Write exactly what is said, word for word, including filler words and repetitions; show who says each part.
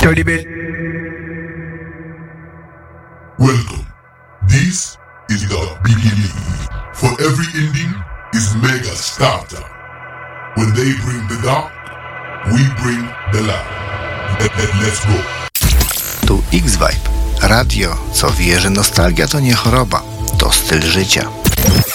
Speaker 1: Tolibet.
Speaker 2: Welcome. This is the beginning. For every ending is mega starter. When they bring the dark, we bring the light. Let, let, let's go.
Speaker 3: Tu X-Vibe. Radio, co wie, że nostalgia to nie choroba, to styl życia.